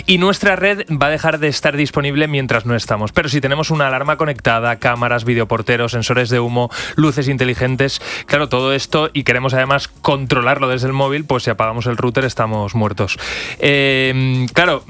Y nuestra red va a dejar de estar disponible mientras no estamos. Pero si tenemos una alarma conectada, cámaras, videoporteros, sensores de humo, luces inteligentes, claro, todo esto, y queremos además controlarlo desde el móvil, pues si apagamos el router estamos muertos. Claro,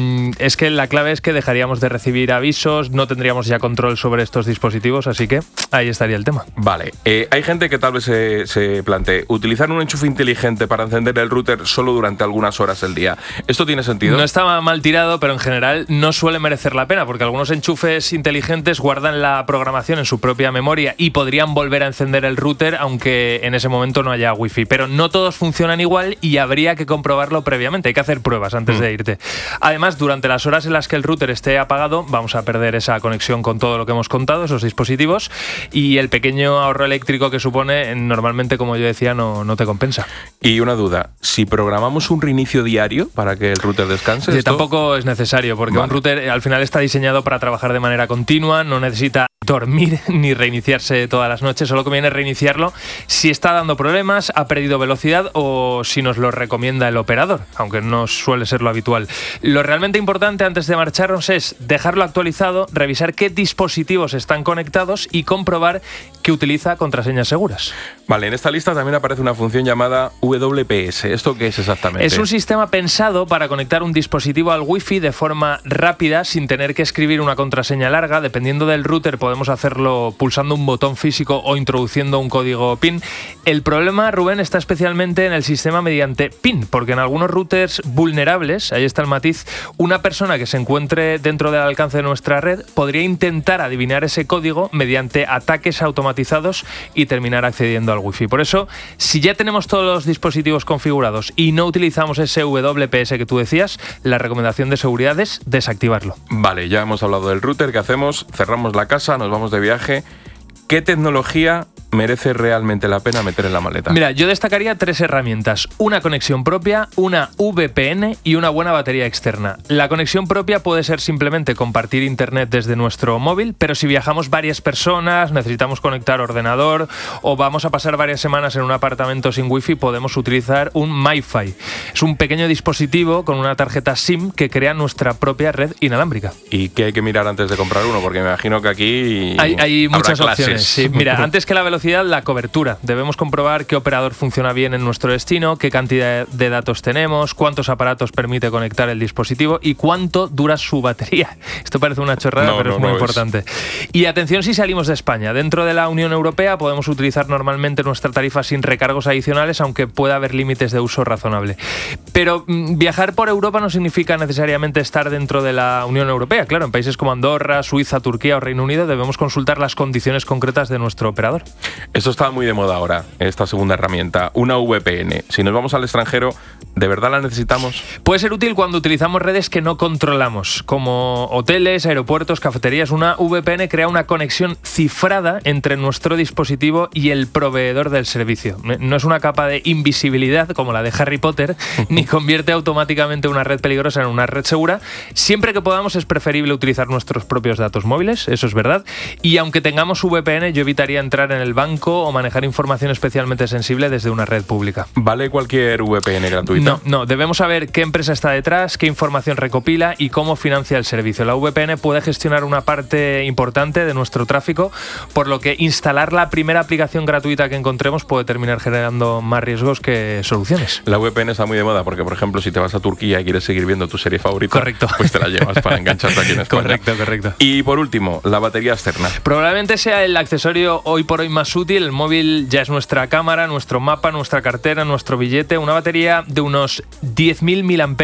es que la clave es que dejaríamos de recibir avisos, no tendríamos ya control sobre estos dispositivos, así que ahí estaría el tema. Vale, hay gente que tal vez se plantee utilizar un enchufe inteligente para encender el router solo durante algunas horas del día. ¿Esto tiene sentido? No estaba mal tirado, pero en general no suele merecer la pena, porque algunos enchufes inteligentes guardan la programación en su propia memoria y podrían volver a encender el router aunque en ese momento no haya wifi. Pero no todos funcionan igual y habría que comprobarlo previamente. Hay que hacer pruebas antes de irte. Además, durante las horas en las que el router esté apagado, vamos a perder esa conexión con todo lo que hemos contado, esos dispositivos, y el pequeño ahorro eléctrico que supone, normalmente, como yo decía, no te compensa. Y una duda, si programamos un reinicio diario para que el router descanse... Sí, tampoco es necesario, porque un router al final está diseñado para trabajar de manera continua, no necesita dormir ni reiniciarse todas las noches, solo conviene reiniciarlo si está dando problemas, ha perdido velocidad o si nos lo recomienda el operador, aunque no suele ser lo habitual. Lo realmente importante antes de marcharnos es dejarlo actualizado, revisar qué dispositivos están conectados y comprobar que utiliza contraseñas seguras. Vale, en esta lista también aparece una función llamada WPS. ¿Esto qué es exactamente? Es un sistema pensado para conectar un dispositivo al wifi de forma rápida sin tener que escribir una contraseña larga. Dependiendo del router podemos hacerlo pulsando un botón físico o introduciendo un código PIN. El problema, Rubén, está especialmente en el sistema mediante PIN, porque en algunos routers vulnerables, ahí está el matiz, una persona que se encuentre dentro del alcance de nuestra red podría intentar adivinar ese código mediante ataques automatizados y terminar accediendo al wifi. Por eso, si ya tenemos todos los dispositivos configurados y no utilizamos ese WPS que tú decías, la recomendación de seguridad es desactivarlo. Vale, ya hemos hablado del router. ¿Qué hacemos? Cerramos la casa, nos vamos de viaje. ¿Qué tecnología merece realmente la pena meter en la maleta? Mira, yo destacaría 3 herramientas: una conexión propia, una VPN y una buena batería externa. La conexión propia puede ser simplemente compartir internet desde nuestro móvil, pero si viajamos varias personas, necesitamos conectar ordenador o vamos a pasar varias semanas en un apartamento sin wifi, podemos utilizar un MiFi. Es un pequeño dispositivo con una tarjeta SIM que crea nuestra propia red inalámbrica. ¿Y qué hay que mirar antes de comprar uno? Porque me imagino que aquí hay muchas clases. Opciones. Sí, mira, antes que la velocidad, la cobertura. Debemos comprobar qué operador funciona bien en nuestro destino, qué cantidad de datos tenemos, cuántos aparatos permite conectar el dispositivo y cuánto dura su batería. Esto parece una chorrada, pero es muy importante. Y atención si salimos de España. Dentro de la Unión Europea podemos utilizar normalmente nuestra tarifa sin recargos adicionales, aunque pueda haber límites de uso razonable. Pero viajar por Europa no significa necesariamente estar dentro de la Unión Europea. Claro, en países como Andorra, Suiza, Turquía o Reino Unido debemos consultar las condiciones concretas de nuestro operador. Esto está muy de moda ahora, esta segunda herramienta, una VPN. Si nos vamos al extranjero, ¿de verdad la necesitamos? Puede ser útil cuando utilizamos redes que no controlamos, como hoteles, aeropuertos, cafeterías. Una VPN crea una conexión cifrada entre nuestro dispositivo y el proveedor del servicio. No es una capa de invisibilidad como la de Harry Potter, ni convierte automáticamente una red peligrosa en una red segura. Siempre que podamos es preferible utilizar nuestros propios datos móviles, eso es verdad. Y aunque tengamos VPN, yo evitaría entrar en el banco o manejar información especialmente sensible desde una red pública. ¿Vale cualquier VPN gratuita? No, debemos saber qué empresa está detrás, qué información recopila y cómo financia el servicio. La VPN puede gestionar una parte importante de nuestro tráfico, por lo que instalar la primera aplicación gratuita que encontremos puede terminar generando más riesgos que soluciones. La VPN está muy de moda porque, por ejemplo, si te vas a Turquía y quieres seguir viendo tu serie favorita, correcto, pues te la llevas para engancharte aquí en España. Correcto. Y por último, la batería externa. Probablemente sea el accesorio hoy por hoy más útil. El móvil ya es nuestra cámara, nuestro mapa, nuestra cartera, nuestro billete. Una batería de unos 10.000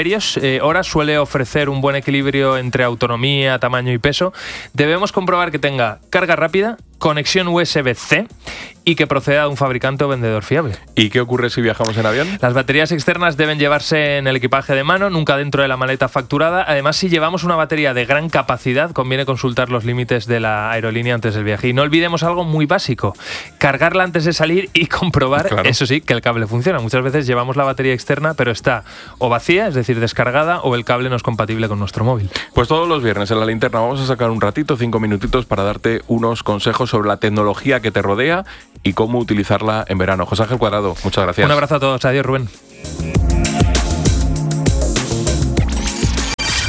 mAh suele ofrecer un buen equilibrio entre autonomía, tamaño y peso. Debemos comprobar que tenga carga rápida, conexión USB-C y que proceda de un fabricante o vendedor fiable. ¿Y qué ocurre si viajamos en avión? Las baterías externas deben llevarse en el equipaje de mano, nunca dentro de la maleta facturada. Además, si llevamos una batería de gran capacidad, conviene consultar los límites de la aerolínea antes del viaje. Y no olvidemos algo muy básico: cargarla antes de salir y comprobar, claro, eso sí, que el cable funciona. Muchas veces llevamos la batería externa, pero está o vacía, es decir, descargada, o el cable no es compatible con nuestro móvil. Pues todos los viernes en La Linterna vamos a sacar un ratito, 5 minutitos, para darte unos consejos sobre la tecnología que te rodea y cómo utilizarla en verano. José Ángel Cuadrado, muchas gracias. Un abrazo a todos. Adiós, Rubén.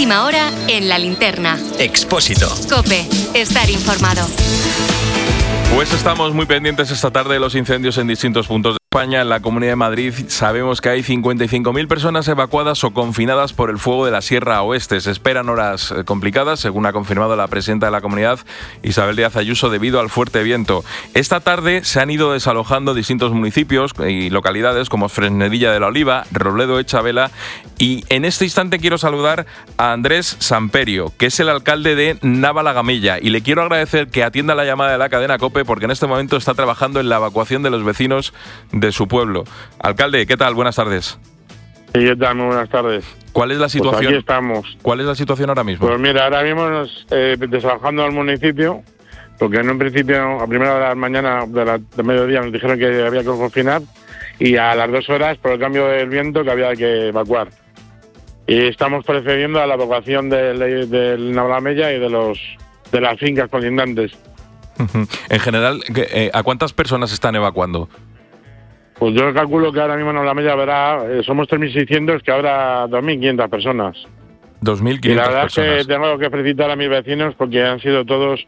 última hora en La Linterna. Expósito. COPE. Estar informado. Pues estamos muy pendientes esta tarde de los incendios en distintos puntos de España. En la Comunidad de Madrid sabemos que hay 55.000 personas evacuadas o confinadas por el fuego de la Sierra Oeste. Se esperan horas complicadas, según ha confirmado la presidenta de la comunidad, Isabel Díaz Ayuso, debido al fuerte viento. Esta tarde se han ido desalojando distintos municipios y localidades como Fresnedilla de la Oliva, Robledo de Chabela, y en este instante quiero saludar a Andrés Samperio, que es el alcalde de Navalagamella, y le quiero agradecer que atienda la llamada de la cadena COPE porque en este momento está trabajando en la evacuación de los vecinos de su pueblo. Alcalde, ¿qué tal? Buenas tardes. Sí, ¿qué tal? Muy buenas tardes. ¿Cuál es la situación? Pues aquí estamos. ¿Cuál es la situación ahora mismo? Pues mira, ahora mismo nos desalojando al municipio, porque en un principio, a primera hora de la mañana, de mediodía, nos dijeron que había que confinar, y a las 2 horas, por el cambio del viento, que había que evacuar. Y estamos procediendo a la evacuación del Navalagamella y de las fincas colindantes. En general, ¿a cuántas personas están evacuando? Pues yo calculo que ahora mismo en Navalagamella somos 3.600, que habrá 2.500 personas. 2.500 y la verdad personas. es que tengo que felicitar a mis vecinos porque han sido todos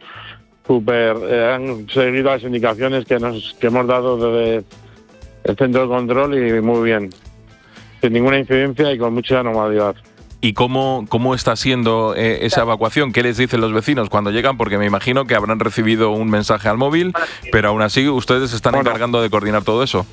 han seguido las indicaciones que hemos dado desde el centro de control y muy bien, sin ninguna incidencia y con mucha normalidad. ¿Y cómo está siendo esa evacuación? ¿Qué les dicen los vecinos cuando llegan? Porque me imagino que habrán recibido un mensaje al móvil, pero aún así ustedes están encargando de coordinar todo eso.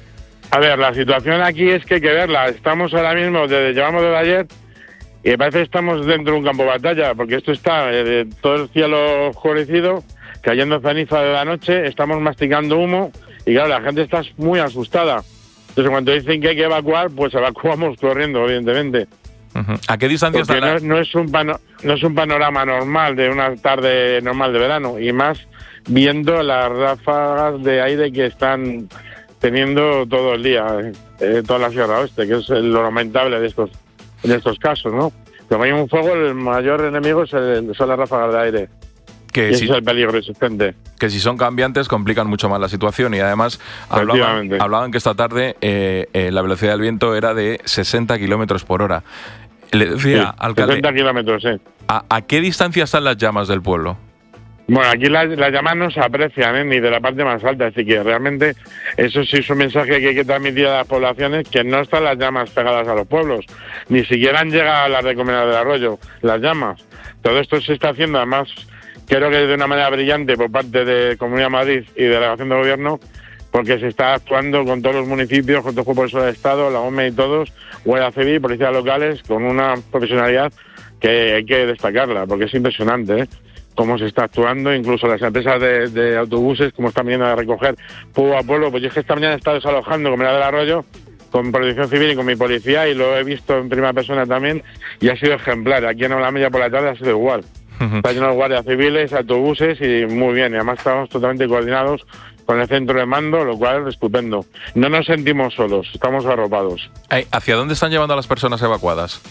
A ver, la situación aquí es que hay que verla. Estamos ahora mismo, llevamos desde ayer, y me parece que estamos dentro de un campo de batalla, porque esto está todo el cielo oscurecido, cayendo ceniza de la noche, estamos masticando humo, y claro, la gente está muy asustada. Entonces, cuando dicen que hay que evacuar, pues evacuamos corriendo, evidentemente. ¿A qué distancia porque está? No es un panorama normal de una tarde normal de verano, y más viendo las ráfagas de aire que están teniendo todo el día, toda la Sierra Oeste, que es lo lamentable en estos casos, ¿no? Como hay un fuego, el mayor enemigo son las ráfagas de aire. Y ese es el peligro existente. Que si son cambiantes complican mucho más la situación, y además hablaban que esta tarde la velocidad del viento era de 60 kilómetros por hora. Le decía, sí, alcalde, 60 kilómetros, sí. ¿A qué distancia están las llamas del pueblo? Bueno, aquí las llamas no se aprecian, ni de la parte más alta, así que realmente eso sí es un mensaje que hay que transmitir a las poblaciones, que no están las llamas pegadas a los pueblos, ni siquiera han llegado a la recomendación del arroyo, las llamas. Todo esto se está haciendo, además, creo que de una manera brillante por parte de Comunidad de Madrid y Delegación de Gobierno, porque se está actuando con todos los municipios, con todo el Cuerpo del Estado, la OME y todos, Guardia Civil, policías locales, con una profesionalidad que hay que destacarla, porque es impresionante, cómo se está actuando, incluso las empresas de autobuses, como están viniendo a recoger pueblo a pueblo. Pues yo es que esta mañana he estado desalojando Comunidad del Arroyo con Protección Civil y con mi policía, y lo he visto en primera persona también, y ha sido ejemplar. Aquí en Navalagamella por la tarde ha sido igual. Está lleno de guardias civiles, autobuses, y muy bien. Y además estamos totalmente coordinados con el centro de mando, lo cual es estupendo. No nos sentimos solos, estamos arropados. ¿Hacia dónde están llevando a las personas evacuadas?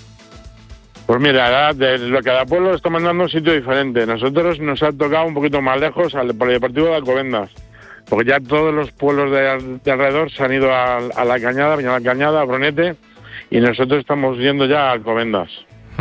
Pues mira, cada pueblo está mandando a un sitio diferente. Nosotros nos ha tocado un poquito más lejos al Polideportivo de Alcobendas, porque ya todos los pueblos de alrededor se han ido a la Cañada, Viña la Cañada, a Bronete, y nosotros estamos yendo ya a Alcobendas.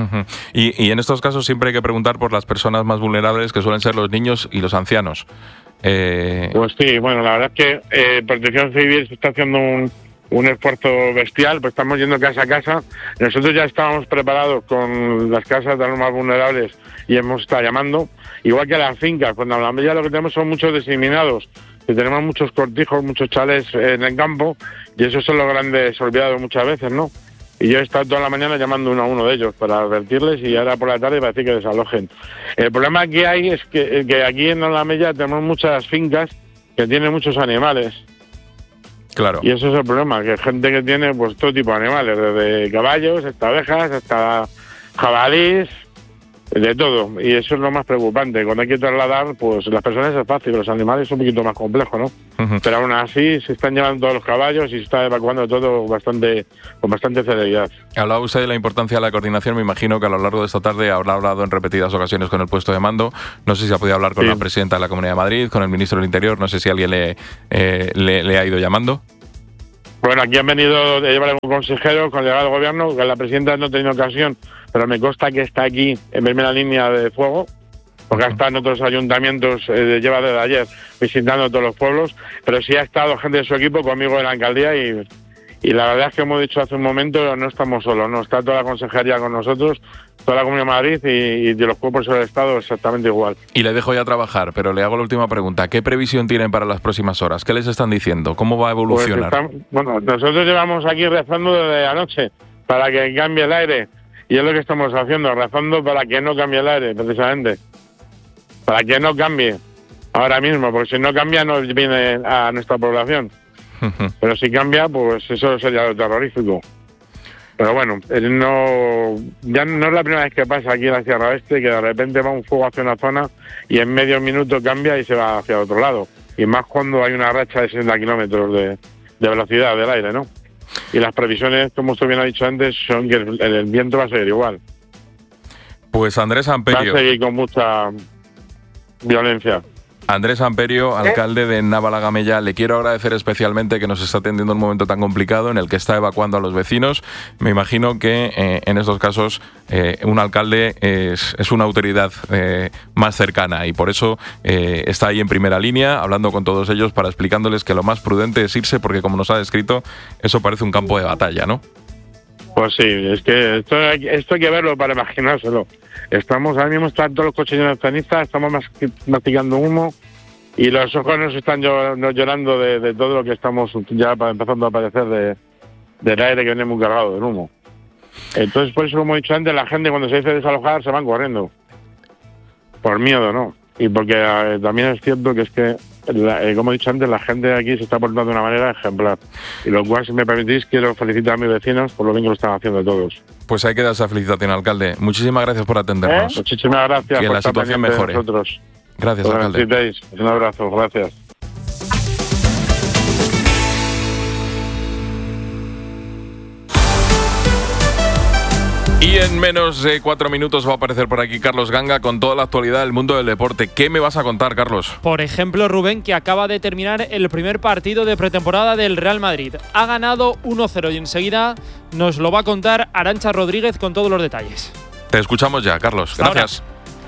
Y en estos casos siempre hay que preguntar por las personas más vulnerables, que suelen ser los niños y los ancianos. Pues sí, bueno, la verdad es que Protección Civil se está haciendo un esfuerzo bestial, pues estamos yendo casa a casa. Nosotros ya estábamos preparados con las casas de los más vulnerables y hemos estado llamando, igual que a las fincas. Cuando hablamos ya, lo que tenemos son muchos diseminados, que tenemos muchos cortijos, muchos chalés en el campo, y esos son los grandes olvidados muchas veces, ¿no? Y yo he estado toda la mañana llamando uno a uno de ellos para advertirles, y ahora por la tarde para decir que desalojen. El problema que hay es que aquí en Navalagamella tenemos muchas fincas que tienen muchos animales. Claro. Y eso es el problema, que hay gente que tiene pues todo tipo de animales, desde caballos hasta abejas, hasta jabalís, de todo. Y eso es lo más preocupante. Cuando hay que trasladar, pues las personas es fácil, los animales es un poquito más complejo, ¿no? Pero aún así se están llevando todos los caballos y se está evacuando todo con bastante celeridad. Hablaba usted de la importancia de la coordinación. Me imagino que a lo largo de esta tarde habrá hablado en repetidas ocasiones con el puesto de mando. No sé si ha podido hablar con la presidenta de la Comunidad de Madrid, con el ministro del Interior. No sé si alguien le ha ido llamando. Bueno, aquí han venido de llevar un consejero con llegada al gobierno, que la presidenta no ha tenido ocasión, pero me consta que está aquí en primera línea de fuego, porque ha estado en otros ayuntamientos, lleva desde ayer visitando todos los pueblos, pero sí ha estado gente de su equipo conmigo en la alcaldía y la verdad es que, hemos dicho hace un momento, no estamos solos, no está toda la consejería con nosotros, toda la Comunidad de Madrid y de los cuerpos del Estado exactamente igual. Y le dejo ya trabajar, pero le hago la última pregunta. ¿Qué previsión tienen para las próximas horas? ¿Qué les están diciendo? ¿Cómo va a evolucionar? Pues nosotros llevamos aquí rezando desde anoche para que cambie el aire y es lo que estamos haciendo, rezando para que no cambie el aire, precisamente. Para que no cambie ahora mismo, porque si no cambia no viene a nuestra población. Pero si cambia, pues eso sería lo terrorífico. Pero bueno, ya no es la primera vez que pasa aquí en la Sierra Oeste, que de repente va un fuego hacia una zona y en medio minuto cambia y se va hacia otro lado. Y más cuando hay una racha de 60 kilómetros de velocidad del aire, ¿no? Y las previsiones, como usted bien ha dicho antes, son que el viento va a seguir igual. Pues Andrés Amperio. Va a seguir con mucha violencia. Andrés Amperio, alcalde de Navalagamella, le quiero agradecer especialmente que nos está atendiendo en un momento tan complicado en el que está evacuando a los vecinos. Me imagino que en estos casos un alcalde es una autoridad más cercana y por eso está ahí en primera línea hablando con todos ellos para explicándoles que lo más prudente es irse porque, como nos ha descrito, eso parece un campo de batalla, ¿no? Pues sí, es que esto hay que verlo para imaginárselo. Ahora mismo están todos los coches llenos de ceniza, estamos masticando humo y los ojos nos están llorando de todo lo que estamos ya empezando a padecer del aire que viene muy cargado del humo. Entonces, por eso, como he dicho antes, la gente cuando se dice desalojar se van corriendo. Por miedo, ¿no? Y porque también es cierto que es que, como he dicho antes, la gente de aquí se está portando de una manera ejemplar. Y lo cual, si me permitís, quiero felicitar a mis vecinos por lo bien que lo están haciendo todos. Pues hay que dar esa felicitación, alcalde. Muchísimas gracias por atendernos. Muchísimas gracias. Que por la situación mejore. Gracias, alcalde. Un abrazo, gracias. Y en menos de 4 minutos va a aparecer por aquí Carlos Ganga con toda la actualidad del mundo del deporte. ¿Qué me vas a contar, Carlos? Por ejemplo, Rubén, que acaba de terminar el primer partido de pretemporada del Real Madrid. Ha ganado 1-0 y enseguida nos lo va a contar Arantxa Rodríguez con todos los detalles. Te escuchamos ya, Carlos. Gracias.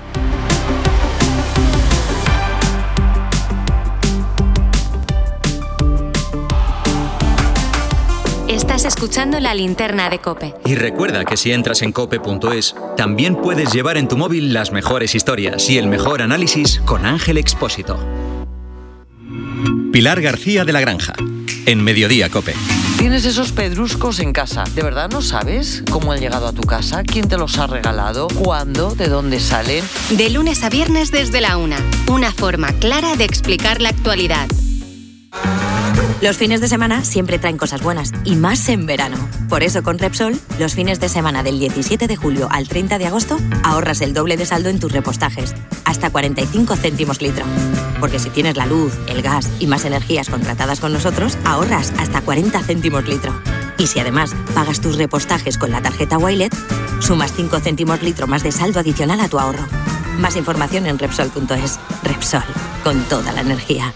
Estás escuchando La Linterna de COPE. Y recuerda que si entras en cope.es, también puedes llevar en tu móvil las mejores historias y el mejor análisis con Ángel Expósito. Pilar García de la Granja, en Mediodía COPE. Tienes esos pedruscos en casa. ¿De verdad no sabes cómo han llegado a tu casa? ¿Quién te los ha regalado? ¿Cuándo? ¿De dónde salen? De lunes a viernes desde la 1. Una forma clara de explicar la actualidad. Los fines de semana siempre traen cosas buenas, y más en verano. Por eso con Repsol, los fines de semana del 17 de julio al 30 de agosto, ahorras el doble de saldo en tus repostajes, hasta 45 céntimos litro. Porque si tienes la luz, el gas y más energías contratadas con nosotros, ahorras hasta 40 céntimos litro. Y si además pagas tus repostajes con la tarjeta Wilet, sumas 5 céntimos litro más de saldo adicional a tu ahorro. Más información en Repsol.es. Repsol, con toda la energía.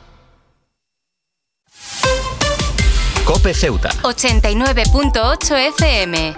COPE Ceuta 89.8 FM.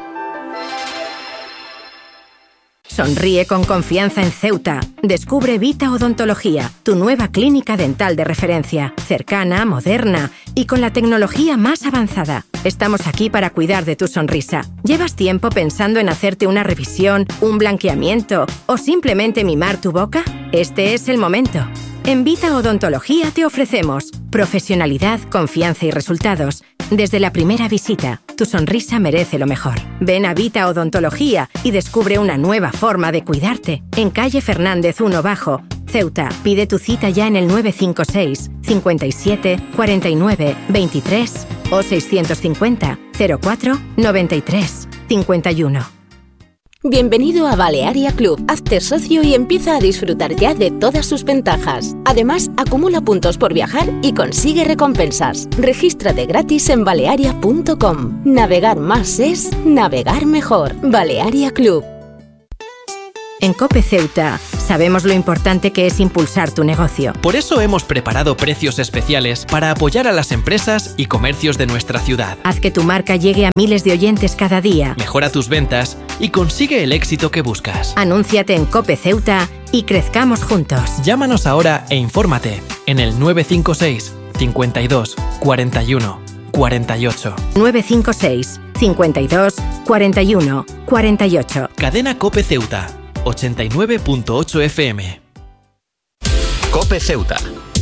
Sonríe con confianza en Ceuta. Descubre Vita Odontología, tu nueva clínica dental de referencia, cercana, moderna y con la tecnología más avanzada. Estamos aquí para cuidar de tu sonrisa. ¿Llevas tiempo pensando en hacerte una revisión, un blanqueamiento o simplemente mimar tu boca? Este es el momento. En Vita Odontología te ofrecemos profesionalidad, confianza y resultados. Desde la primera visita, tu sonrisa merece lo mejor. Ven a Vita Odontología y descubre una nueva forma de cuidarte. En calle Fernández 1 Bajo, Ceuta. Pide tu cita ya en el 956 57 49 23 o 650 04 93 51. Bienvenido a Balearia Club. Hazte socio y empieza a disfrutar ya de todas sus ventajas. Además, acumula puntos por viajar y consigue recompensas. Regístrate gratis en balearia.com. Navegar más es navegar mejor. Balearia Club. En COPE Ceuta Sabemos lo importante que es impulsar tu negocio. Por eso hemos preparado precios especiales para apoyar a las empresas y comercios de nuestra ciudad. Haz que tu marca llegue a miles de oyentes cada día. Mejora tus ventas y consigue el éxito que buscas. Anúnciate en COPE Ceuta y crezcamos juntos. Llámanos ahora e infórmate en el 956 52 41 48. 956 52 41 48. Cadena COPE Ceuta, 89.8 FM. COPE Ceuta.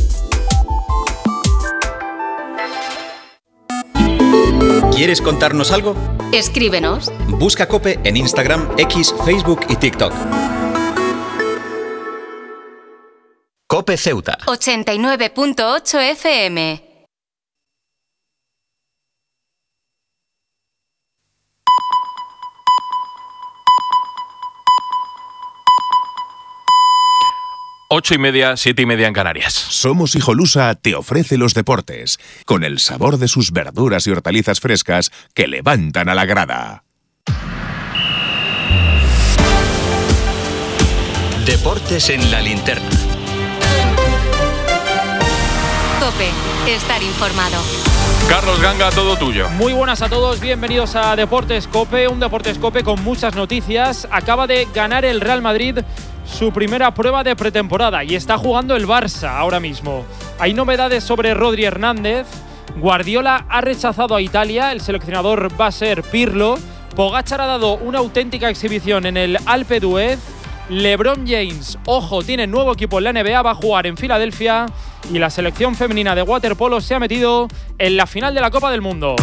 ¿Quieres contarnos algo? Escríbenos. Busca COPE en Instagram, X, Facebook y TikTok. COPE Ceuta. 89.8 FM. Ocho y media, 7:30 en Canarias. Somos Hijolusa te ofrece los deportes, con el sabor de sus verduras y hortalizas frescas que levantan a la grada. Deportes en la linterna. COPE, estar informado. Carlos Ganga, todo tuyo. Muy buenas a todos, bienvenidos a Deportes COPE, un Deportes COPE con muchas noticias. Acaba de ganar el Real Madrid su primera prueba de pretemporada y está jugando el Barça ahora mismo. Hay novedades sobre Rodri Hernández. Guardiola ha rechazado a Italia, el seleccionador va a ser Pirlo. Pogačar ha dado una auténtica exhibición en el Alpe d'Huez. LeBron James, ojo, tiene nuevo equipo en la NBA, va a jugar en Filadelfia. Y la selección femenina de waterpolo se ha metido en la final de la Copa del Mundo.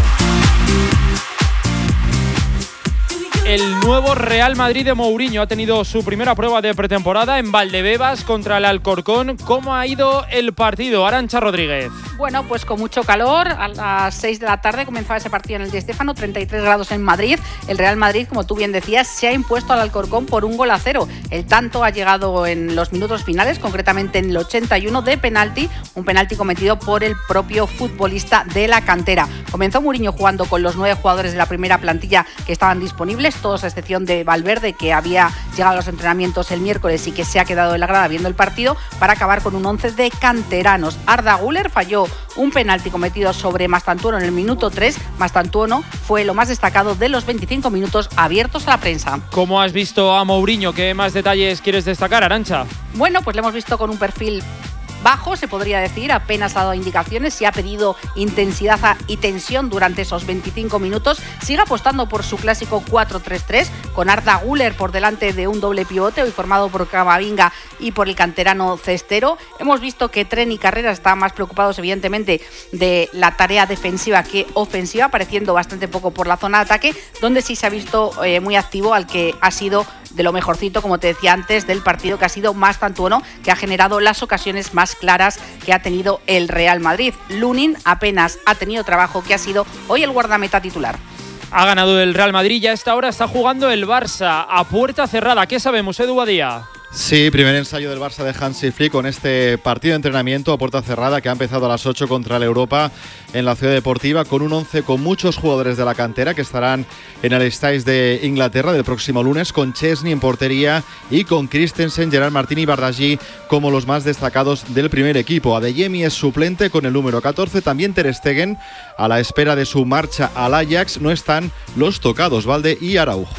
El nuevo Real Madrid de Mourinho ha tenido su primera prueba de pretemporada en Valdebebas contra el Alcorcón. ¿Cómo ha ido el partido, Arantxa Rodríguez? Bueno, pues con mucho calor. A las 6 de la tarde comenzaba ese partido en el Di Stéfano, 33 grados en Madrid. El Real Madrid, como tú bien decías, se ha impuesto al Alcorcón por 1-0. El tanto ha llegado en los minutos finales, concretamente en el 81 de penalti, un penalti cometido por el propio futbolista de la cantera. Comenzó Mourinho jugando con los 9 jugadores de la primera plantilla que estaban disponibles, todos a excepción de Valverde, que había llegado a los entrenamientos el miércoles y que se ha quedado en la grada viendo el partido, para acabar con un 11 de canteranos. Arda Güler falló un penalti cometido sobre Mastantuono en el minuto 3. Mastantuono fue lo más destacado de los 25 minutos abiertos a la prensa. ¿Cómo has visto a Mourinho? ¿Qué más detalles quieres destacar, Arantxa? Bueno, pues le hemos visto con un perfil bajo, se podría decir, apenas ha dado indicaciones y ha pedido intensidad y tensión durante esos 25 minutos. Sigue apostando por su clásico 4-3-3, con Arda Güler por delante de un doble pivote, hoy formado por Camavinga y por el canterano Cestero. Hemos visto que Tren y Carreras están más preocupados, evidentemente, de la tarea defensiva que ofensiva, apareciendo bastante poco por la zona de ataque, donde sí se ha visto muy activo al que ha sido de lo mejorcito, como te decía antes, del partido, que ha sido Mastantuono, que ha generado las ocasiones más claras que ha tenido el Real Madrid. Lunin apenas ha tenido trabajo, que ha sido hoy el guardameta titular. Ha ganado el Real Madrid y a esta hora está jugando el Barça a puerta cerrada. ¿Qué sabemos, Edu Badía? Sí, primer ensayo del Barça de Hansi Flick con este partido de entrenamiento a puerta cerrada que ha empezado a las 8 contra el Europa en la Ciudad Deportiva, con un 11 con muchos jugadores de la cantera que estarán en el Estadio de Inglaterra del próximo lunes, con Chesney en portería y con Christensen, Gerard Martín y Bardghji como los más destacados del primer equipo. Adeyemi es suplente con el número 14, también Ter Stegen a la espera de su marcha al Ajax. No están los tocados Valde y Araujo.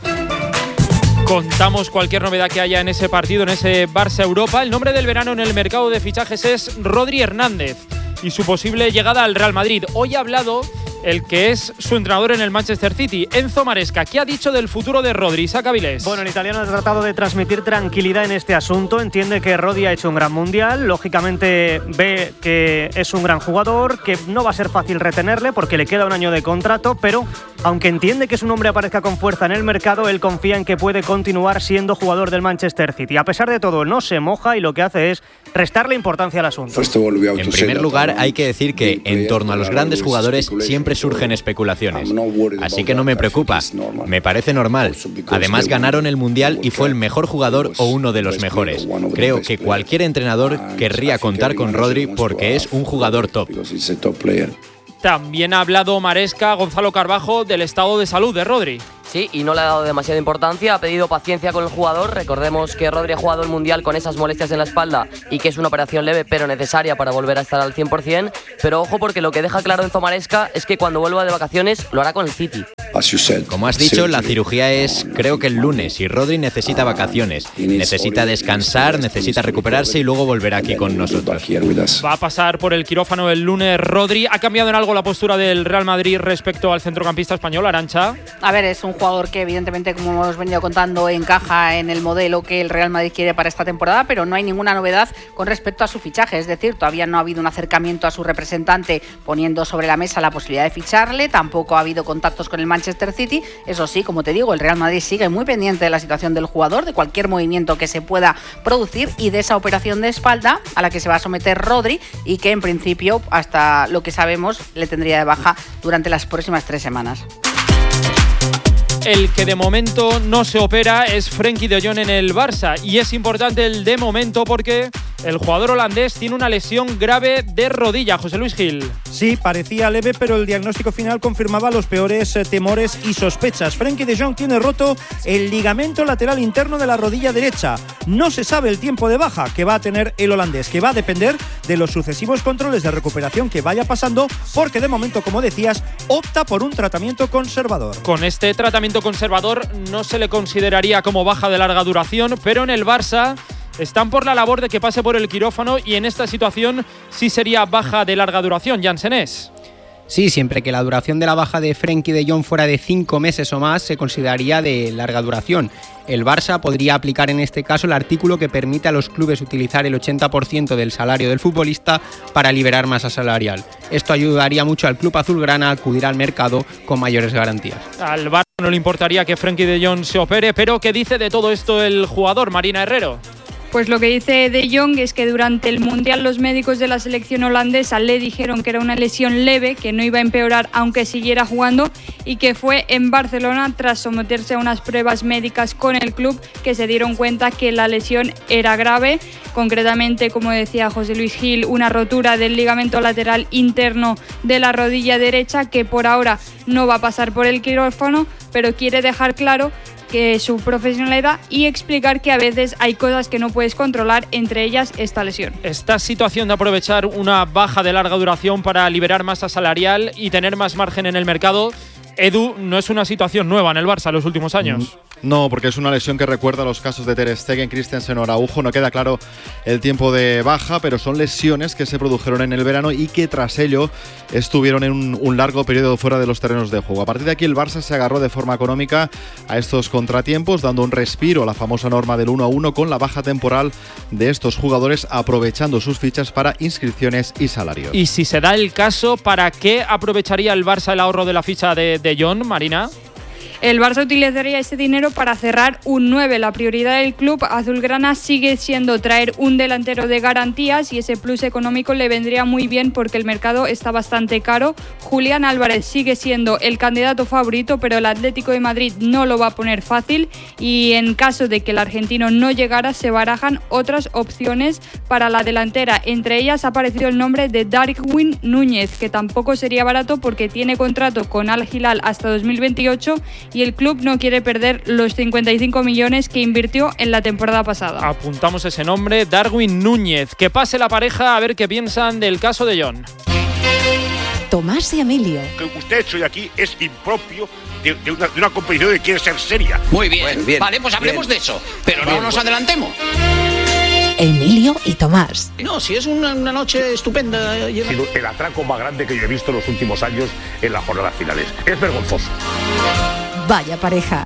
Contamos cualquier novedad que haya en ese partido, en ese Barça Europa. El nombre del verano en el mercado de fichajes es Rodri Hernández y su posible llegada al Real Madrid. Hoy ha hablado el que es su entrenador en el Manchester City, Enzo Maresca. ¿Qué ha dicho del futuro de Rodri? Isaac Avilés. Bueno, el italiano ha tratado de transmitir tranquilidad en este asunto. Entiende que Rodri ha hecho un gran mundial. Lógicamente ve que es un gran jugador, que no va a ser fácil retenerle porque le queda un año de contrato, pero aunque entiende que su nombre aparezca con fuerza en el mercado, él confía en que puede continuar siendo jugador del Manchester City. A pesar de todo, no se moja y lo que hace es restarle importancia al asunto. En primer lugar, hay que decir que en torno a los grandes jugadores siempre surgen especulaciones. Así que no me preocupa, me parece normal. Además, ganaron el Mundial y fue el mejor jugador o uno de los mejores. Creo que cualquier entrenador querría contar con Rodri porque es un jugador top. También ha hablado Maresca, Gonzalo Carbajo, del estado de salud de Rodri. Sí, y no le ha dado demasiada importancia, ha pedido paciencia con el jugador. Recordemos que Rodri ha jugado el Mundial con esas molestias en la espalda y que es una operación leve pero necesaria para volver a estar al 100%. Pero ojo, porque lo que deja claro Enzo Maresca es que cuando vuelva de vacaciones lo hará con el City. Como has dicho, la cirugía es creo que el lunes y Rodri necesita vacaciones, necesita descansar, necesita recuperarse y luego volverá aquí con nosotros. Va a pasar por el quirófano el lunes Rodri. ¿Ha cambiado en algo la postura del Real Madrid respecto al centrocampista español, Arantxa? A ver, es un jugador que evidentemente, como hemos venido contando, encaja en el modelo que el Real Madrid quiere para esta temporada, pero no hay ninguna novedad con respecto a su fichaje. Es decir, todavía no ha habido un acercamiento a su representante poniendo sobre la mesa la posibilidad de ficharle, tampoco ha habido contactos con el Manchester City. Eso sí, como te digo, el Real Madrid sigue muy pendiente de la situación del jugador, de cualquier movimiento que se pueda producir y de esa operación de espalda a la que se va a someter Rodri y que en principio, hasta lo que sabemos, le tendría de baja durante las próximas 3 semanas. El que de momento no se opera es Frenkie de Jong en el Barça, y es importante el de momento porque el jugador holandés tiene una lesión grave de rodilla. José Luis Gil. Sí, parecía leve, pero el diagnóstico final confirmaba los peores temores y sospechas. Frenkie de Jong tiene roto el ligamento lateral interno de la rodilla derecha. No se sabe el tiempo de baja que va a tener el holandés, que va a depender de los sucesivos controles de recuperación que vaya pasando, porque de momento, como decías, opta por un tratamiento conservador. Con este tratamiento conservador no se le consideraría como baja de larga duración, pero en el Barça están por la labor de que pase por el quirófano y en esta situación sí sería baja de larga duración. Jansenés. Sí, siempre que la duración de la baja de Frenkie de Jong fuera de 5 meses o más, se consideraría de larga duración. El Barça podría aplicar en este caso el artículo que permite a los clubes utilizar el 80% del salario del futbolista para liberar masa salarial. Esto ayudaría mucho al club azulgrana a acudir al mercado con mayores garantías. Al Barça no le importaría que Frenkie de Jong se opere, pero ¿qué dice de todo esto el jugador, Marina Herrero? Pues lo que dice De Jong es que durante el Mundial los médicos de la selección holandesa le dijeron que era una lesión leve, que no iba a empeorar aunque siguiera jugando, y que fue en Barcelona, tras someterse a unas pruebas médicas con el club, que se dieron cuenta que la lesión era grave. Concretamente, como decía José Luis Gil, una rotura del ligamento lateral interno de la rodilla derecha, que por ahora no va a pasar por el quirófano, pero quiere dejar claro que su profesionalidad y explicar que a veces hay cosas que no puedes controlar, entre ellas esta lesión. Esta situación de aprovechar una baja de larga duración para liberar masa salarial y tener más margen en el mercado, Edu, no es una situación nueva en el Barça en los últimos años. No, porque es una lesión que recuerda a los casos de Ter Stegen, Christensen o Araujo. No queda claro el tiempo de baja, pero son lesiones que se produjeron en el verano y que tras ello estuvieron en un largo periodo fuera de los terrenos de juego. A partir de aquí el Barça se agarró de forma económica a estos contratiempos, dando un respiro a la famosa norma del 1-1 con la baja temporal de estos jugadores, aprovechando sus fichas para inscripciones y salarios. Y si se da el caso, ¿para qué aprovecharía el Barça el ahorro de la ficha de Jong, Marina? El Barça utilizaría ese dinero para cerrar un 9. La prioridad del club azulgrana sigue siendo traer un delantero de garantías y ese plus económico le vendría muy bien porque el mercado está bastante caro. Julián Álvarez sigue siendo el candidato favorito, pero el Atlético de Madrid no lo va a poner fácil y en caso de que el argentino no llegara se barajan otras opciones para la delantera. Entre ellas ha aparecido el nombre de Darwin Núñez, que tampoco sería barato porque tiene contrato con Al Hilal hasta 2028 y el club no quiere perder los 55 millones que invirtió en la temporada pasada. Apuntamos ese nombre, Darwin Núñez. Que pase la pareja a ver qué piensan del caso de Jong. Tomás y Emilio. Lo que usted ha hecho hoy aquí es impropio de una competición que quiere ser seria. Muy bien, bien. Vale, pues hablemos de eso, pero no nos adelantemos. Emilio y Tomás. No, si es una noche estupenda. Ha sido el atraco más grande que yo he visto en los últimos años en las jornadas finales. Es vergonzoso. Vaya pareja.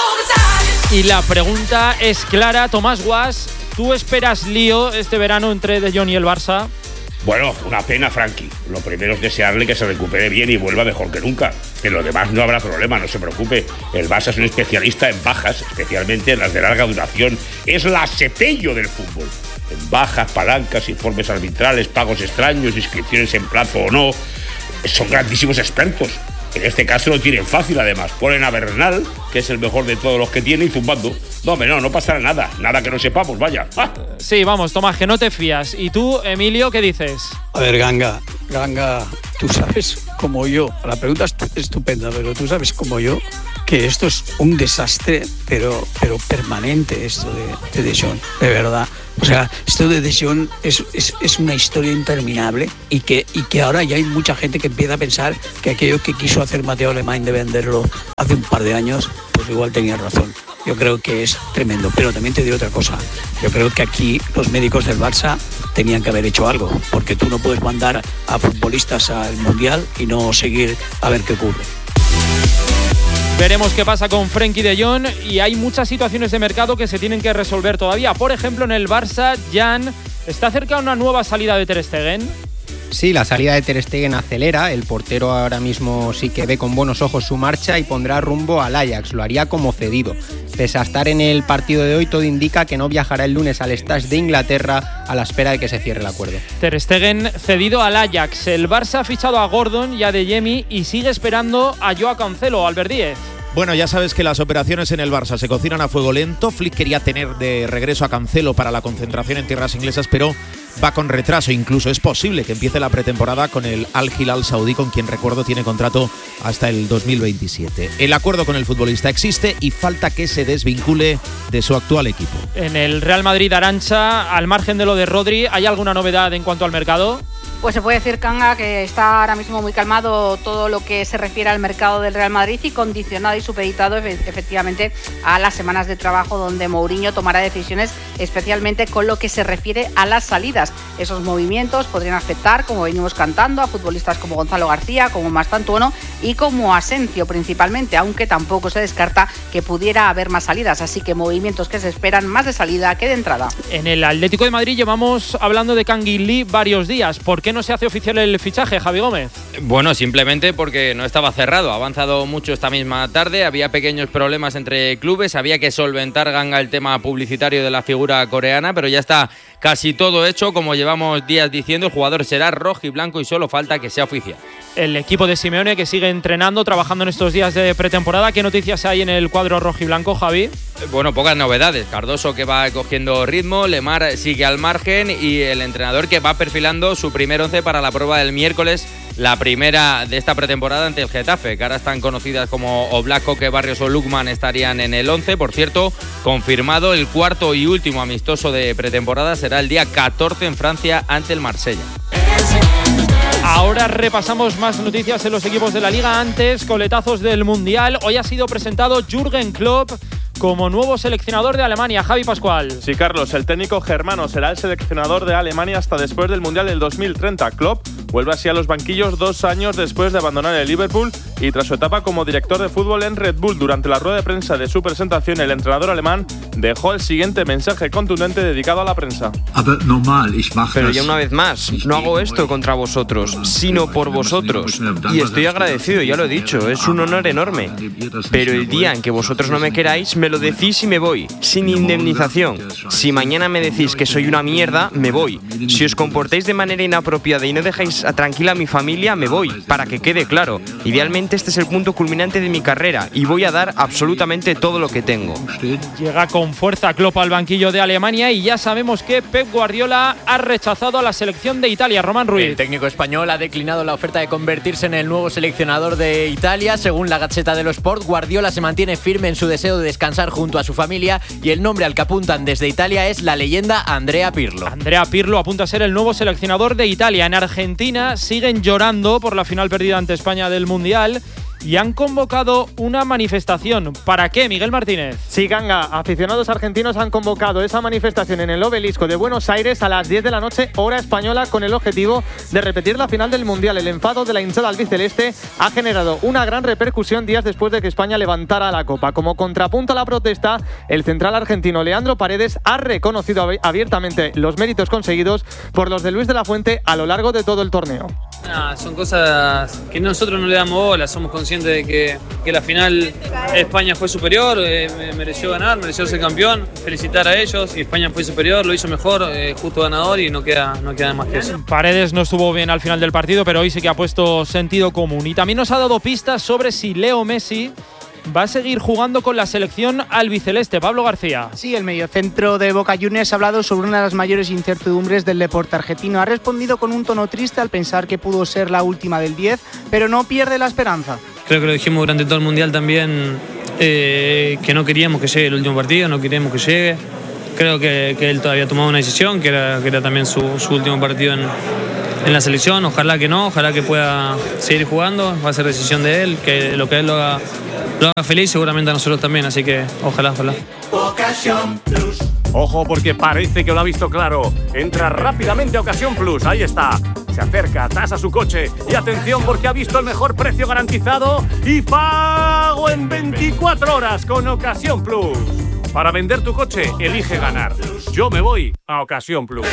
Y la pregunta es clara, Tomás Guas, ¿tú esperas lío este verano entre De Jong y el Barça? Bueno, una pena, Frenkie. Lo primero es desearle que se recupere bien y vuelva mejor que nunca. En lo demás no habrá problema, no se preocupe. El Barça es un especialista en bajas, especialmente en las de larga duración. Es la cepello del fútbol. En bajas, palancas, informes arbitrales, pagos extraños, inscripciones en plazo o no. Son grandísimos expertos. En este caso lo tienen fácil, además. Ponen a Bernal, que es el mejor de todos los que tiene, y zumbando. No pasará nada. Nada que no sepamos, vaya. ¡Ah! Sí, vamos, Tomás, que no te fías. ¿Y tú, Emilio, qué dices? A ver, Ganga, tú sabes como yo, la pregunta es estupenda, pero tú sabes como yo que esto es un desastre, pero permanente, esto de De Jong, de verdad. O sea, esto de De Jong es una historia interminable y que ahora ya hay mucha gente que empieza a pensar que aquello que quiso hacer Mateo Alemán de venderlo hace un par de años, pues igual tenía razón. Yo creo que es tremendo, pero también te digo otra cosa. Yo creo que aquí los médicos del Barça tenían que haber hecho algo, porque tú no puedes mandar a futbolistas al Mundial y no seguir a ver qué ocurre. Veremos qué pasa con Frenkie de Jong, y hay muchas situaciones de mercado que se tienen que resolver todavía. Por ejemplo, en el Barça, Jan, ¿está cerca una nueva salida de Ter Stegen? Sí, la salida de Ter Stegen acelera. El portero ahora mismo sí que ve con buenos ojos su marcha y pondrá rumbo al Ajax. Lo haría como cedido. Pese a estar en el partido de hoy, todo indica que no viajará el lunes al Stade de Inglaterra a la espera de que se cierre el acuerdo. Ter Stegen cedido al Ajax. El Barça ha fichado a Gordon y a Adeyemi y sigue esperando a Joao Cancelo, Albert Díez. Bueno, ya sabes que las operaciones en el Barça se cocinan a fuego lento. Flick quería tener de regreso a Cancelo para la concentración en tierras inglesas, pero va con retraso. Incluso es posible que empiece la pretemporada con el Al Hilal saudí, con quien, recuerdo, tiene contrato hasta el 2027. El acuerdo con el futbolista existe y falta que se desvincule de su actual equipo. En el Real Madrid, Arantxa, al margen de lo de Rodri, ¿hay alguna novedad en cuanto al mercado? Pues se puede decir, Kanga, que está ahora mismo muy calmado todo lo que se refiere al mercado del Real Madrid y condicionado y supeditado efectivamente a las semanas de trabajo donde Mourinho tomará decisiones, especialmente con lo que se refiere a las salidas. Esos movimientos podrían afectar, como venimos cantando, a futbolistas como Gonzalo García, como Mastantuono y como Asensio principalmente, aunque tampoco se descarta que pudiera haber más salidas, así que movimientos que se esperan más de salida que de entrada. En el Atlético de Madrid llevamos hablando de Kangin Lee varios días. ¿Por qué no se hace oficial el fichaje, Javi Gómez? Bueno, simplemente porque no estaba cerrado. Ha avanzado mucho esta misma tarde, había pequeños problemas entre clubes, había que solventar, Ganga, el tema publicitario de la figura coreana, pero ya está casi todo hecho, como llevamos días diciendo. El jugador será rojiblanco y solo falta que sea oficial. El equipo de Simeone, que sigue entrenando, trabajando en estos días de pretemporada. ¿Qué noticias hay en el cuadro rojiblanco, Javi? Bueno, pocas novedades. Cardoso, que va cogiendo ritmo, Lemar sigue al margen y el entrenador, que va perfilando su primer once para la prueba del miércoles, la primera de esta pretemporada ante el Getafe, que ahora están conocidas como Oblak, Koke, Barrios o Lukman, estarían en el 11. Por cierto, confirmado el cuarto y último amistoso de pretemporada será el día 14 en Francia ante el Marsella. Ahora repasamos más noticias en los equipos de la Liga. Antes, coletazos del Mundial. Hoy ha sido presentado Jürgen Klopp como nuevo seleccionador de Alemania. Javi Pascual. Sí, Carlos, el técnico germano será el seleccionador de Alemania hasta después del Mundial del 2030. Klopp vuelve así a los banquillos 2 años después de abandonar el Liverpool y tras su etapa como director de fútbol en Red Bull. Durante la rueda de prensa de su presentación, el entrenador alemán dejó el siguiente mensaje contundente dedicado a la prensa. Pero ya una vez más, no hago esto contra vosotros, sino por vosotros. Y estoy agradecido, ya lo he dicho, es un honor enorme. Pero el día en que vosotros no me queráis, me lo decís y me voy, sin indemnización. Si mañana me decís que soy una mierda, me voy. Si os comportáis de manera inapropiada y no dejáis tranquila a mi familia, me voy, para que quede claro. Idealmente este es el punto culminante de mi carrera y voy a dar absolutamente todo lo que tengo. Llega con fuerza Klopp al banquillo de Alemania y ya sabemos que Pep Guardiola ha rechazado a la selección de Italia. Román Ruiz. El técnico español ha declinado la oferta de convertirse en el nuevo seleccionador de Italia. Según la Gazzetta dello Sport, Guardiola se mantiene firme en su deseo de descansar junto a su familia y el nombre al que apuntan desde Italia es la leyenda Andrea Pirlo. Andrea Pirlo apunta a ser el nuevo seleccionador de Italia. En Argentina siguen llorando por la final perdida ante España del Mundial y han convocado una manifestación. ¿Para qué, Miguel Martínez? Sí, Ganga, aficionados argentinos han convocado esa manifestación en el Obelisco de Buenos Aires a las 10 de la noche, hora española, con el objetivo de repetir la final del Mundial. El enfado de la hinchada albiceleste ha generado una gran repercusión días después de que España levantara la copa. Como contrapunto a la protesta, el central argentino Leandro Paredes ha reconocido abiertamente los méritos conseguidos por los de Luis de la Fuente a lo largo de todo el torneo. Son cosas que nosotros no le damos bola, somos conscientes de que la final España fue superior, mereció ganar, mereció ser campeón, felicitar a ellos, y España fue superior, lo hizo mejor, justo ganador y no queda más que eso. Paredes no estuvo bien al final del partido, pero hoy sí que ha puesto sentido común y también nos ha dado pistas sobre si Leo Messi va a seguir jugando con la selección albiceleste. Pablo García. Sí, el mediocentro de Boca Juniors ha hablado sobre una de las mayores incertidumbres del deporte argentino. Ha respondido con un tono triste al pensar que pudo ser la última del 10, pero no pierde la esperanza. Creo que lo dijimos durante todo el Mundial también, que no queríamos que llegue el último partido, no queríamos que llegue. Creo que él todavía tomaba una decisión, que era también su último partido en la selección. Ojalá que no, ojalá que pueda seguir jugando. Va a ser decisión de él, que lo él lo haga feliz, seguramente a nosotros también, así que ojalá. Ocasión Plus. Ojo, porque parece que lo ha visto claro. Entra rápidamente a Ocasión Plus, ahí está. Se acerca, tasa su coche y atención porque ha visto el mejor precio garantizado y pago en 24 horas con Ocasión Plus. Para vender tu coche, elige ganar. Yo me voy a Ocasión Plus.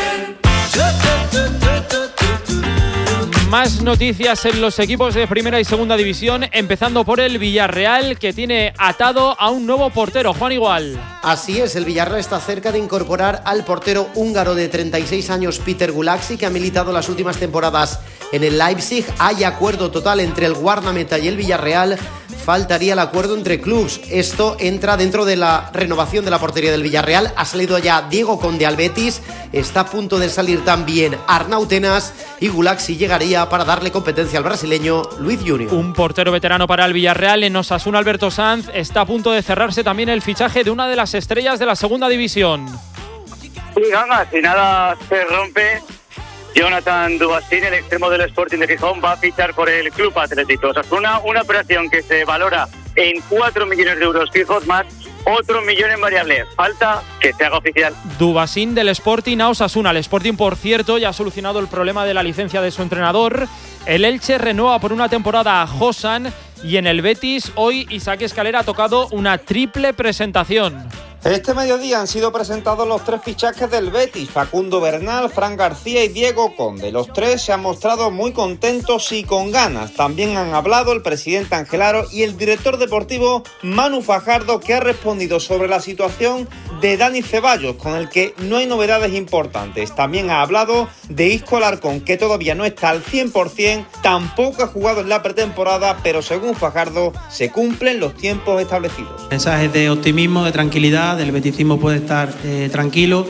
Más noticias en los equipos de primera y segunda división, empezando por el Villarreal, que tiene atado a un nuevo portero, Juan Igual. Así es, el Villarreal está cerca de incorporar al portero húngaro de 36 años, Peter Gulaxi, que ha militado las últimas temporadas en el Leipzig. Hay acuerdo total entre el guardameta y el Villarreal. Faltaría el acuerdo entre clubes. Esto entra dentro de la renovación de la portería del Villarreal. Ha salido ya Diego Conde al Betis. Está a punto de salir también Arnau Tenas y Gulaxi llegaría para darle competencia al brasileño Luis Junior. Un portero veterano para el Villarreal. En Osasuna, Alberto Sanz. Está a punto de cerrarse también el fichaje de una de las estrellas de la segunda división. Sí, ganga, si nada se rompe, Jonathan Dubasín, el extremo del Sporting de Gijón, va a fichar por el Club Atlético Osasuna, una operación que se valora en 4 millones de euros fijos más otro 1 millón en variable. Falta que se haga oficial. Dubasín del Sporting a Osasuna. El Sporting, por cierto, ya ha solucionado el problema de la licencia de su entrenador. El Elche renueva por una temporada a Josan y en el Betis hoy Isaac Escalera ha tocado una triple presentación. Este mediodía han sido presentados los 3 fichajes del Betis, Facundo Bernal, Fran García y Diego Conde. Los 3 se han mostrado muy contentos y con ganas. También han hablado el presidente Ángel Aro y el director deportivo Manu Fajardo, que ha respondido sobre la situación de Dani Ceballos, con el que no hay novedades importantes. También ha hablado de Isco Alarcón, que todavía no está al 100%, tampoco ha jugado en la pretemporada, pero según Fajardo se cumplen los tiempos establecidos. Mensajes de optimismo, de tranquilidad. El beticismo puede estar tranquilo.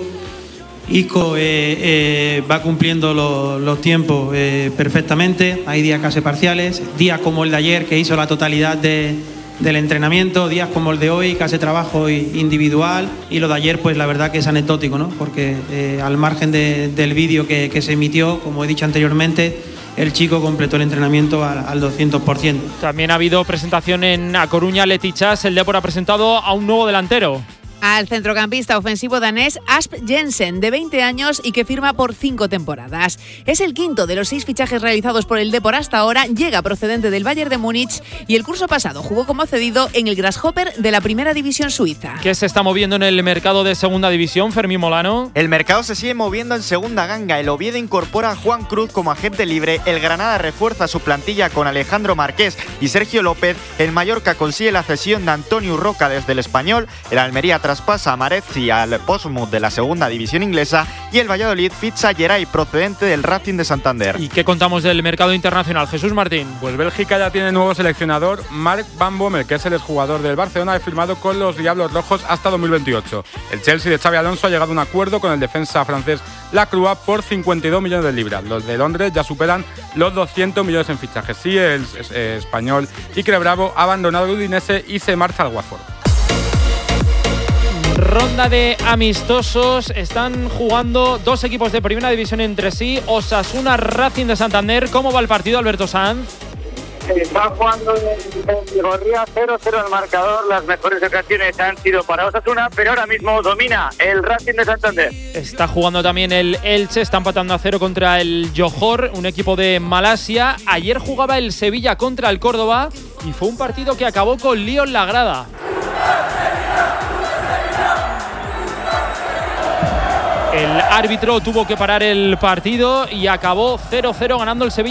Isco va cumpliendo los tiempos perfectamente. Hay días casi parciales, días como el de ayer que hizo la totalidad del entrenamiento, días como el de hoy que hace trabajo individual, y lo de ayer pues la verdad que es anecdótico, ¿no? Porque al margen del vídeo que se emitió, como he dicho anteriormente, el chico completó el entrenamiento al 200%. También ha habido presentación en A Coruña. Letichas, el Depor ha presentado a un nuevo delantero. Al centrocampista ofensivo danés Asp Jensen, de 20 años y que firma por 5 temporadas. Es el quinto de los 6 fichajes realizados por el Depor hasta ahora. Llega procedente del Bayern de Múnich y el curso pasado jugó como cedido en el Grasshopper de la primera división suiza. ¿Qué se está moviendo en el mercado de segunda división, Fermín Molano? El mercado se sigue moviendo en segunda ganga. El Oviedo incorpora a Juan Cruz como agente libre. El Granada refuerza su plantilla con Alejandro Marqués y Sergio López. El Mallorca consigue la cesión de Antonio Roca desde el Español. El Almería traspasa a Marezzi al Portsmouth de la segunda división inglesa y el Valladolid ficha a Geray procedente del Racing de Santander. ¿Y qué contamos del mercado internacional, Jesús Martín? Pues Bélgica ya tiene nuevo seleccionador. Mark Van Bommel, que es el exjugador del Barcelona, ha firmado con los Diablos Rojos hasta 2028. El Chelsea de Xabi Alonso ha llegado a un acuerdo con el defensa francés Lacroix por 52 millones de libras. Los de Londres ya superan los 200 millones en fichajes. Sí, el español Iker Bravo ha abandonado el Udinese y se marcha al Watford. Ronda de amistosos. Están jugando 2 equipos de primera división entre sí. Osasuna, Racing de Santander. ¿Cómo va el partido, Alberto Sanz? Va jugando en Vigorría, 0-0 el marcador. Las mejores ocasiones han sido para Osasuna, pero ahora mismo domina el Racing de Santander. Está jugando también el Elche. Está empatando a 0 contra el Johor, un equipo de Malasia. Ayer jugaba el Sevilla contra el Córdoba y fue un partido que acabó con lío en la grada. El árbitro tuvo que parar el partido y acabó 0-0 ganando el Sevilla los penales.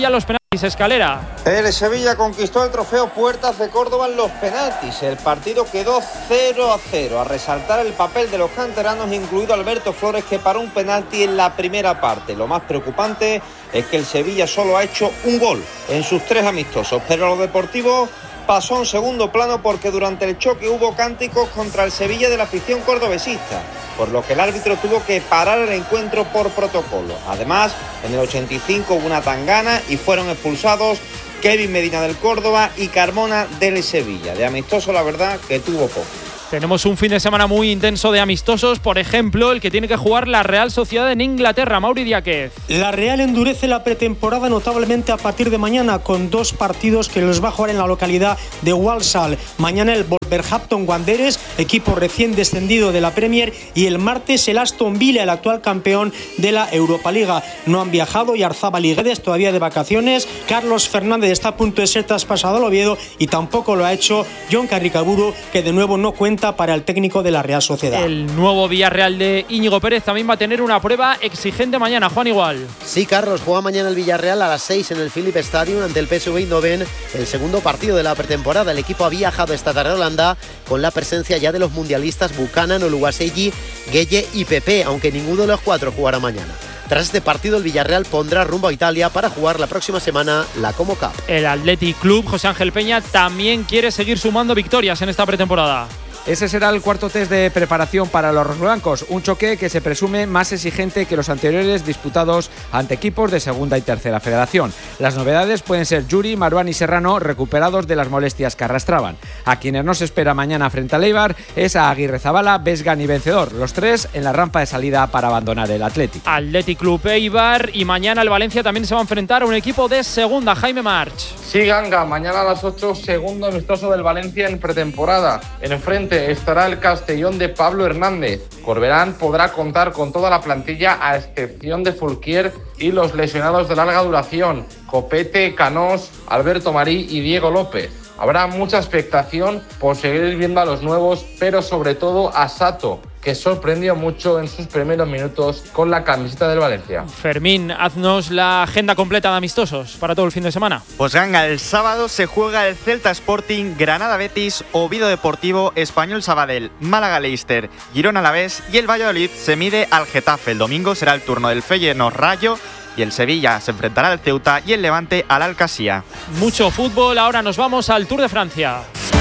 Escalera. El Sevilla conquistó el trofeo Puertas de Córdoba en los penaltis. El partido quedó 0-0. A resaltar el papel de los canteranos, incluido Alberto Flores, que paró un penalti en la primera parte. Lo más preocupante es que el Sevilla solo ha hecho un gol en sus 3 amistosos, pero lo deportivo pasó a un segundo plano porque durante el choque hubo cánticos contra el Sevilla de la afición cordobesista, por lo que el árbitro tuvo que parar el encuentro por protocolo. Además, en el 85 hubo una tangana y fueron expulsados Kevin Medina del Córdoba y Carmona del Sevilla. De amistoso, la verdad, que tuvo poco. Tenemos un fin de semana muy intenso de amistosos, por ejemplo, el que tiene que jugar la Real Sociedad en Inglaterra. Mauri Diáquez. La Real endurece la pretemporada notablemente a partir de mañana, con 2 partidos que los va a jugar en la localidad de Walsall. Mañana el Wolverhampton Wanderers, equipo recién descendido de la Premier, y el martes el Aston Villa, el actual campeón de la Europa Liga. No han viajado Yarzábal y Guedes, todavía de vacaciones. Carlos Fernández está a punto de ser traspasado al Oviedo y tampoco lo ha hecho John Carricaburu, que de nuevo no cuenta para el técnico de la Real Sociedad. El nuevo Villarreal de Íñigo Pérez también va a tener una prueba exigente mañana. Juan Igual. Sí, Carlos, juega mañana el Villarreal a las 6 en el Philip Stadium ante el PSV Eindhoven, el segundo partido de la pretemporada. El equipo ha viajado esta tarde a Holanda con la presencia ya de los mundialistas Buchanan, Oluwaseyi, Gueye y Pepe, aunque ninguno de los 4 jugará mañana. Tras este partido, el Villarreal pondrá rumbo a Italia para jugar la próxima semana la Como Cup. El Athletic Club, José Ángel Peña, también quiere seguir sumando victorias en esta pretemporada. Ese será el cuarto test de preparación para los rojiblancos, un choque que se presume más exigente que los anteriores disputados ante equipos de segunda y tercera federación. Las novedades pueden ser Yuri, Maruán y Serrano, recuperados de las molestias que arrastraban. A quienes nos espera mañana frente al Eibar es a Aguirrezabala, Vesgan y Vencedor, los 3 en la rampa de salida para abandonar el Athletic. Athletic Club Eibar, y mañana el Valencia también se va a enfrentar a un equipo de segunda. Jaime March. Sí, Ganga, mañana a las 8, segundo amistoso del Valencia en pretemporada. En el frente estará el Castellón de Pablo Hernández. Corberán podrá contar con toda la plantilla a excepción de Fulquier y los lesionados de larga duración, Copete, Canós, Alberto Marí y Diego López. Habrá mucha expectación por seguir viendo a los nuevos, pero sobre todo a Sato, que sorprendió mucho en sus primeros minutos con la camiseta del Valencia. Fermín, haznos la agenda completa de amistosos para todo el fin de semana. Pues Ganga, el sábado se juega el Celta Sporting, Granada Betis, Oviedo Deportivo, Español Sabadell, Málaga Leicester, Girona Alavés y el Valladolid se mide al Getafe. El domingo será el turno del Feyenoord Rayo y el Sevilla se enfrentará al Ceuta y el Levante al Alcasía. Mucho fútbol, ahora nos vamos al Tour de Francia.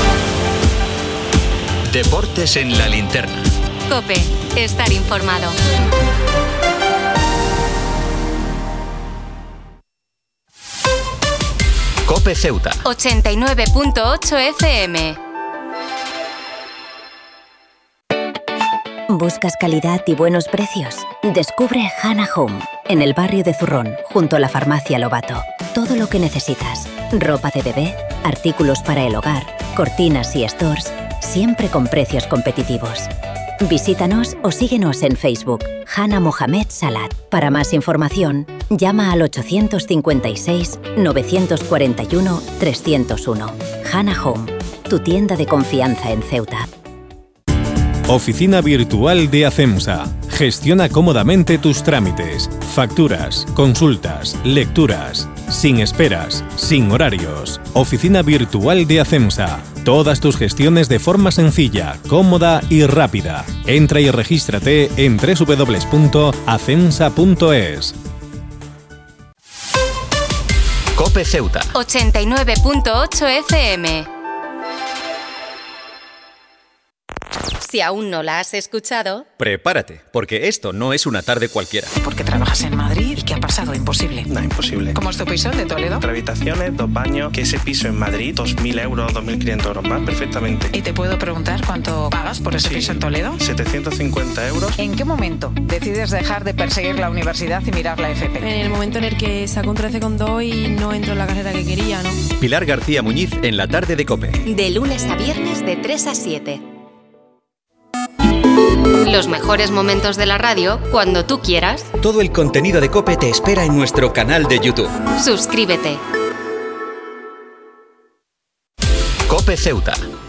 Deportes en la linterna. COPE, estar informado. COPE Ceuta 89.8 FM. ¿Buscas calidad y buenos precios? Descubre Hannah Home, en el barrio de Zurrón, junto a la farmacia Lobato. Todo lo que necesitas. Ropa de bebé, artículos para el hogar, cortinas y stores, siempre con precios competitivos. Visítanos o síguenos en Facebook, Hannah Mohamed Salat. Para más información, llama al 851-941-301. Hannah Home, tu tienda de confianza en Ceuta. Oficina virtual de ACEMSA. Gestiona cómodamente tus trámites, facturas, consultas, lecturas, sin esperas, sin horarios. Oficina virtual de ACEMSA. Todas tus gestiones de forma sencilla, cómoda y rápida. Entra y regístrate en www.acemsa.es. COPE Ceuta 89.8 FM. Si aún no la has escuchado, prepárate, porque esto no es una tarde cualquiera. Porque trabajas en Madrid y ¿qué ha pasado? Imposible. No, imposible. ¿Cómo es tu piso de Toledo? 3 habitaciones, 2 baños, que ese piso en Madrid, 2.000 euros, 2.500 euros más, perfectamente. ¿Y te puedo preguntar cuánto pagas por ese piso en Toledo? 750 euros. ¿En qué momento decides dejar de perseguir la universidad y mirar la FP? En el momento en el que saco un 13,2 y no entro en la carrera que quería, ¿no? Pilar García Muñiz en la tarde de COPE. De lunes a viernes de 3 a 7. Los mejores momentos de la radio cuando tú quieras. Todo el contenido de COPE te espera en nuestro canal de YouTube. Suscríbete. COPE Ceuta